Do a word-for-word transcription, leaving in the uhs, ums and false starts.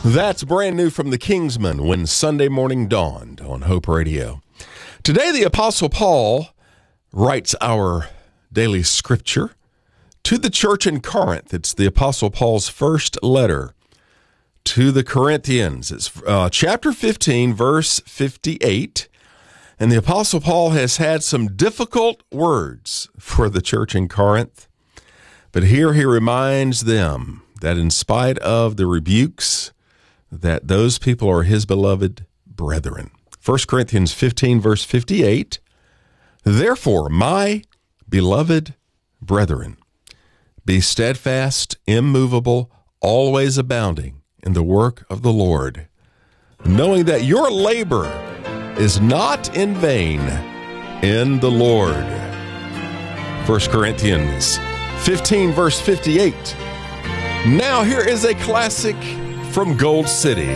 That's brand new from the Kingsmen, When Sunday Morning Dawned on Hope Radio. Today, the Apostle Paul writes our daily scripture to the church in Corinth. It's the Apostle Paul's first letter to the Corinthians. It's uh, chapter fifteen, verse fifty-eight. And the Apostle Paul has had some difficult words for the church in Corinth. But here he reminds them that in spite of the rebukes, that those people are his beloved brethren. First Corinthians fifteen, verse fifty-eight. Therefore, my beloved brethren, be steadfast, immovable, always abounding in the work of the Lord, knowing that your labor is not in vain in the Lord. First Corinthians fifteen, verse fifty-eight. Now here is a classic from Gold City.